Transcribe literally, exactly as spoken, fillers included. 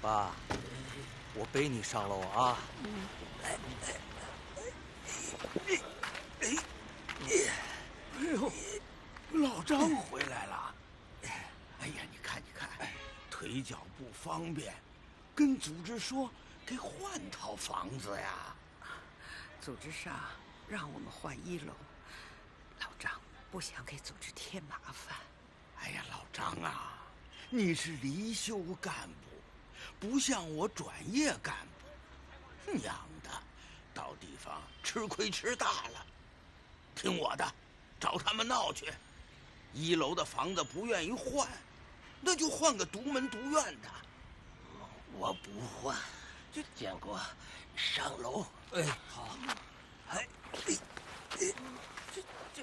爸，我背你上楼啊！ 哎呦，老张回来了！哎呀，你看，你看，腿脚不方便，跟组织说给换套房子呀。 组织上让我们换一楼，老张不想给组织添麻烦。 哎呀，老张啊，你是离休干部，不像我转业干部，娘的，到地方吃亏吃大了。听我的，找他们闹去。一楼的房子不愿意换，那就换个独门独院的。 我不换，就建国上楼。 哎，好。哎，哎， 这这